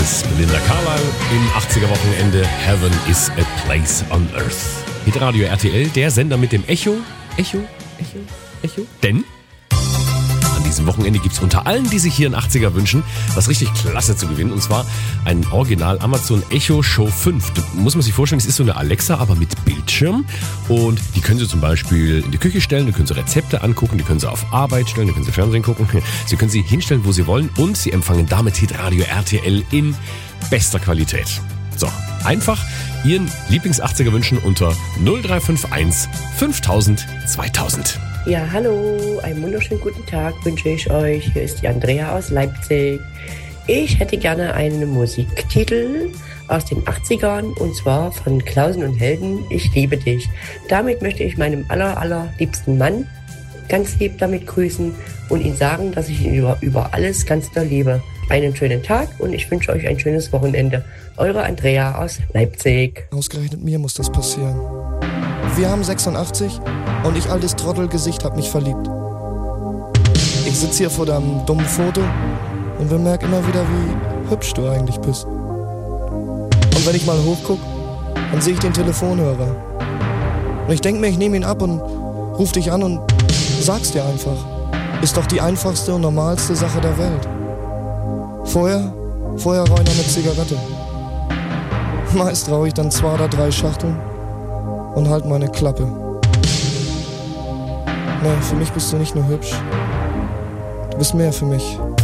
ist Belinda Carlisle im 80er-Wochenende. Heaven is a place on earth. Hitradio RTL, der Sender mit dem Echo. Denn an diesem Wochenende gibt es unter allen, die sich hier einen 80er wünschen, was richtig klasse zu gewinnen. Und zwar ein Original Amazon Echo Show 5. Da muss man sich vorstellen, es ist so eine Alexa, aber mit Bildschirm. Und die können Sie zum Beispiel in die Küche stellen, die können Sie Rezepte angucken, die können Sie auf Arbeit stellen, die können Sie Fernsehen gucken. Sie können sie hinstellen, wo Sie wollen. Und Sie empfangen damit Hitradio RTL in bester Qualität. So, einfach Ihren Lieblings-80er wünschen unter 0351 5000 2000. Ja, hallo, einen wunderschönen guten Tag wünsche ich euch. Hier ist die Andrea aus Leipzig. Ich hätte gerne einen Musiktitel aus den 80ern und zwar von Klausen und Helden, Ich liebe dich. Damit möchte ich meinem allerliebsten Mann ganz lieb damit grüßen und ihm sagen, dass ich ihn über alles ganz doll liebe. Einen schönen Tag und ich wünsche euch ein schönes Wochenende. Eure Andrea aus Leipzig. Ausgerechnet mir muss das passieren. Wir haben 86 und ich, altes Trottelgesicht, hab mich verliebt. Ich sitz hier vor deinem dummen Foto und bemerk immer wieder, wie hübsch du eigentlich bist. Und wenn ich mal hochguck, dann sehe ich den Telefonhörer. Und ich denk mir, ich nehme ihn ab und ruf dich an und sag's dir einfach. Ist doch die einfachste und normalste Sache der Welt. Vorher rauche ich noch eine Zigarette. Meist rauche ich dann 2 oder 3 Schachteln und halt meine Klappe. Nee, für mich bist du nicht nur hübsch. Du bist mehr für mich.